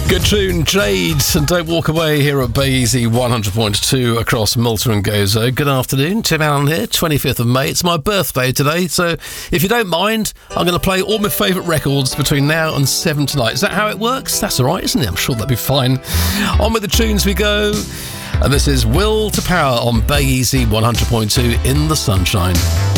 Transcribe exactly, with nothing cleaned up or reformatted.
Good tune, Jade, and Don't Walk Away here at Bay Easy one hundred point two across Malta and Gozo. Good afternoon, Tim Allen here, twenty-fifth of May. It's my birthday today, so if you don't mind, I'm going to play all my favourite records between now and seven tonight. Is that how it works? That's all right, isn't it? I'm sure that'll be fine. On with the tunes we go, and this is Will to Power on Bay Easy one hundred point two in the sunshine.